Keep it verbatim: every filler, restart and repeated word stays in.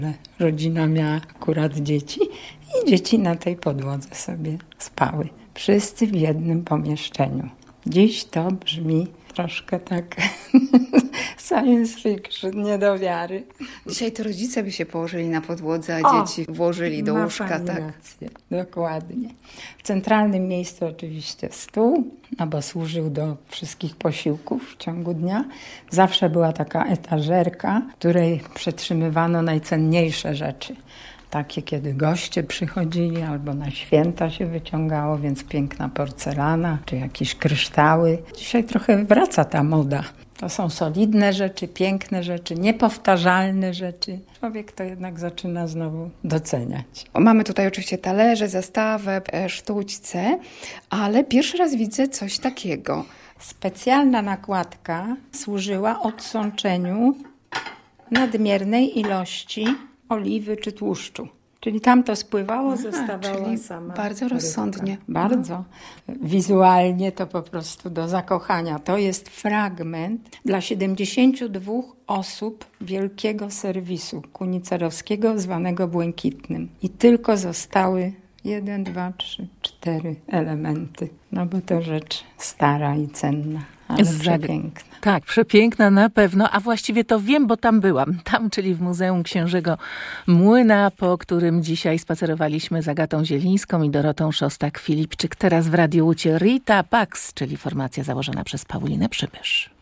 Rodzina miała akurat dzieci i dzieci na tej podłodze sobie spały. Wszyscy w jednym pomieszczeniu. Dziś to brzmi troszkę tak science fiction, nie do wiary. Dzisiaj to rodzice by się położyli na podłodze, a O, dzieci włożyli do ma łóżka. pani Tak. rację, dokładnie. W centralnym miejscu oczywiście stół, no bo służył do wszystkich posiłków w ciągu dnia. Zawsze była taka etażerka, w której przetrzymywano najcenniejsze rzeczy. Takie, kiedy goście przychodzili albo na święta się wyciągało, więc piękna porcelana czy jakieś kryształy. Dzisiaj trochę wraca ta moda. To są solidne rzeczy, piękne rzeczy, niepowtarzalne rzeczy. Człowiek to jednak zaczyna znowu doceniać. Mamy tutaj oczywiście talerze, zastawę, sztućce, ale pierwszy raz widzę coś takiego. Specjalna nakładka służyła odsączeniu nadmiernej ilości oliwy czy tłuszczu. Czyli tam to spływało, Aha, zostawała czyli sama bardzo rybka. rozsądnie. Bardzo. Wizualnie to po prostu do zakochania. To jest fragment dla siedemdziesięciu dwóch osób wielkiego serwisu kunicerowskiego zwanego Błękitnym. I tylko zostały jeden, dwa, trzy, cztery elementy. No bo to rzecz stara i cenna, ale przepiękna. Tak, przepiękna na pewno, a właściwie to wiem, bo tam byłam. Tam, czyli w Muzeum Księżego Młyna, po którym dzisiaj spacerowaliśmy z Agatą Zielińską i Dorotą Szostak-Filipczyk. Teraz w Radiu Łucie Rita Pax, czyli formacja założona przez Paulinę Przybysz.